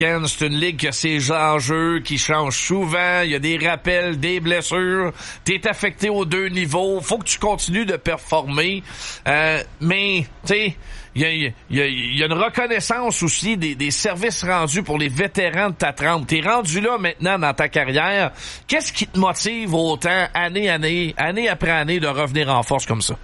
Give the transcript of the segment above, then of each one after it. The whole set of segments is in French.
C'est une ligue qui a ses enjeux, qui changent souvent. Il y a des rappels, des blessures. T'es affecté aux deux niveaux. Faut que tu continues de performer. Mais, tu sais, il y a une reconnaissance aussi des services rendus pour les vétérans de ta trempe. T'es rendu là maintenant dans ta carrière. Qu'est-ce qui te motive autant, année après année, de revenir en force comme ça?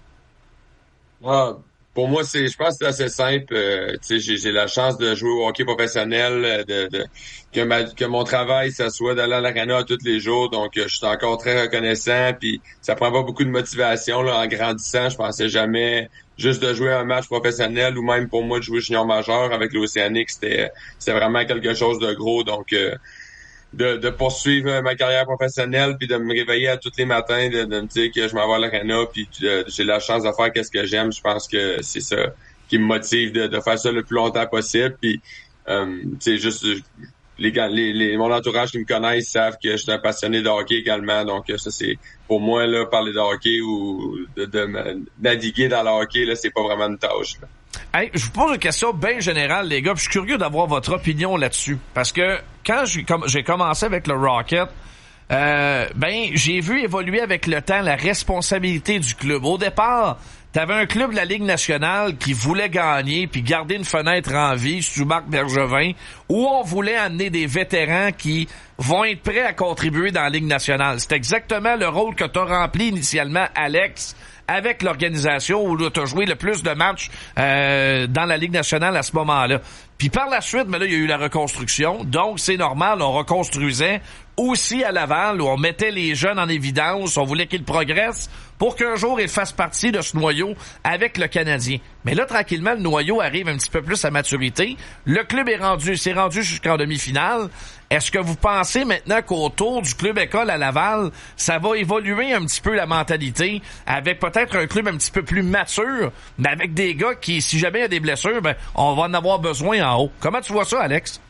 Pour moi, je pense que c'est assez simple. J'ai la chance de jouer au hockey professionnel, que mon travail, ça soit d'aller à l'arena tous les jours. Donc, je suis encore très reconnaissant. Puis, ça prend pas beaucoup de motivation là, en grandissant. Je pensais jamais juste de jouer un match professionnel ou même pour moi de jouer junior majeur avec l'Océanique, c'était vraiment quelque chose de gros. Donc, de poursuivre ma carrière professionnelle puis de me réveiller à tous les matins, de me dire que je m'en vais à l'arena puis j'ai la chance de faire qu'est-ce que j'aime. Je pense que c'est ça qui me motive de faire ça le plus longtemps possible. Puis juste mon entourage qui me connaissent savent que je suis un passionné de hockey également. Donc ça c'est pour moi là, parler de hockey ou de naviguer dans le hockey là, c'est pas vraiment une tâche là. Hey, je vous pose une question bien générale, les gars, puis je suis curieux d'avoir votre opinion là-dessus. Parce que quand j'ai commencé avec le Rocket, j'ai vu évoluer avec le temps la responsabilité du club. Au départ, t'avais un club de la Ligue nationale qui voulait gagner puis garder une fenêtre en vie sous Marc Bergevin, où on voulait amener des vétérans qui vont être prêts à contribuer dans la Ligue nationale. C'est exactement le rôle que t'as rempli initialement, Alex, avec l'organisation où tu as joué le plus de matchs dans la Ligue nationale à ce moment-là. Puis par la suite, mais là, il y a eu la reconstruction. Donc, c'est normal, on reconstruisait aussi à Laval, où on mettait les jeunes en évidence, on voulait qu'ils progressent pour qu'un jour ils fassent partie de ce noyau avec le Canadien. Mais là, tranquillement, le noyau arrive un petit peu plus à maturité. Le club s'est rendu jusqu'en demi-finale. Est-ce que vous pensez maintenant qu'autour du club école à Laval, ça va évoluer un petit peu la mentalité avec peut-être un club un petit peu plus mature, mais avec des gars qui, si jamais il y a des blessures, on va en avoir besoin en haut. Comment tu vois ça, Alex?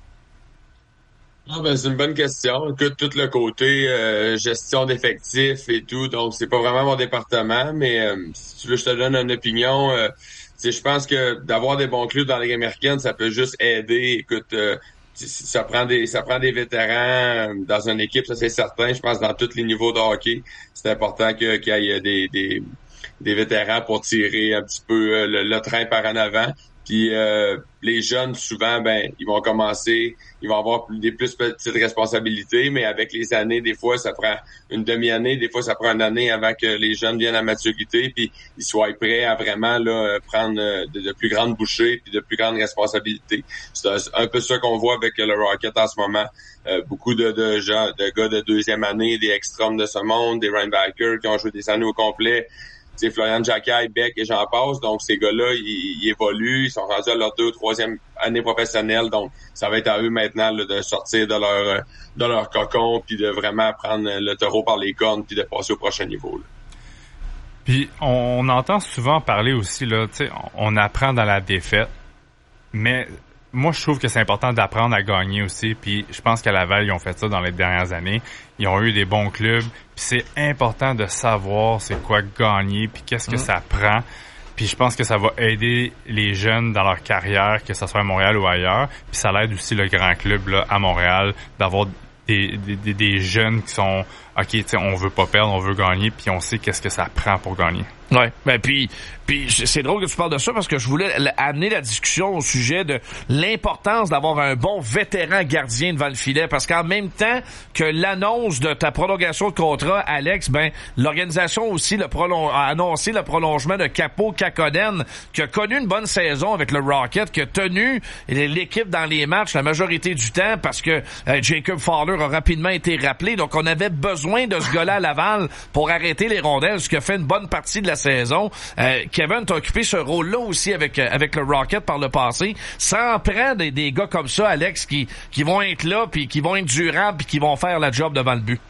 C'est une bonne question. Écoute, tout le côté gestion d'effectifs et tout, donc c'est pas vraiment mon département, mais si tu veux, je te donne une opinion. Je pense que d'avoir des bons clubs dans la Ligue américaine, ça peut juste aider. Écoute, ça prend des vétérans dans une équipe, ça c'est certain. Je pense dans tous les niveaux de hockey, c'est important qu'il y ait des vétérans pour tirer un petit peu le train par en avant. Puis les jeunes, souvent, ils vont commencer, ils vont avoir des plus petites responsabilités, mais avec les années, des fois, ça prend une demi-année, des fois, ça prend une année avant que les jeunes viennent à maturité, puis ils soient prêts à vraiment là prendre de plus grandes bouchées puis de plus grandes responsabilités. C'est un peu ça qu'on voit avec le Rocket en ce moment. Beaucoup de gars de deuxième année, des extrêmes de ce monde, des linebackers qui ont joué des années au complet. C'est Florian Jacquet, Beck et j'en passe. Donc, ces gars-là, ils évoluent. Ils sont rendus à leur 2e ou 3e année professionnelle. Donc, ça va être à eux maintenant là, de sortir de leur cocon puis de vraiment prendre le taureau par les cornes puis de passer au prochain niveau. Là. Puis, on entend souvent parler aussi, là, tu sais, on apprend dans la défaite. Mais moi, je trouve que c'est important d'apprendre à gagner aussi. Puis, je pense qu'à Laval, ils ont fait ça dans les dernières années. Ils ont eu des bons clubs. Puis, c'est important de savoir c'est quoi gagner puis qu'est-ce que ça prend. Puis, je pense que ça va aider les jeunes dans leur carrière, que ce soit à Montréal ou ailleurs. Puis, ça l'aide aussi le grand club là, à Montréal d'avoir des jeunes qui sont OK, tu sais, on veut pas perdre, on veut gagner, puis on sait qu'est-ce que ça prend pour gagner. Ouais, puis c'est drôle que tu parles de ça parce que je voulais amener la discussion au sujet de l'importance d'avoir un bon vétéran gardien devant le filet parce qu'en même temps que l'annonce de ta prolongation de contrat, Alex, l'organisation aussi a annoncé le prolongement de Capo Kakkonen qui a connu une bonne saison avec le Rocket, qui a tenu l'équipe dans les matchs la majorité du temps parce que Jacob Fowler a rapidement été rappelé, donc on avait besoin de ce gars-là à Laval pour arrêter les rondelles, ce qui a fait une bonne partie de la saison. Kevin, t'as occupé ce rôle-là aussi avec le Rocket par le passé. Ça en prend des gars comme ça, Alex, qui vont être là, puis qui vont être durables, puis qui vont faire la job devant le but.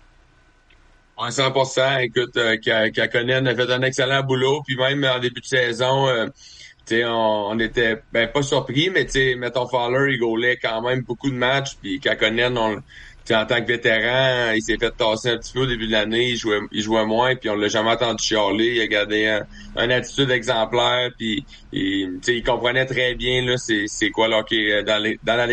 Ouais, 100%. Écoute, Kakkonen a fait un excellent boulot, puis même en début de saison, on était pas surpris, mais mettons Fowler, il gaulait quand même beaucoup de matchs, puis Kakkonen, en tant que vétéran, il s'est fait tasser un petit peu au début de l'année, il jouait moins, puis on l'a jamais entendu chialer, il a gardé une attitude exemplaire, puis il comprenait très bien là c'est quoi le hockey dans la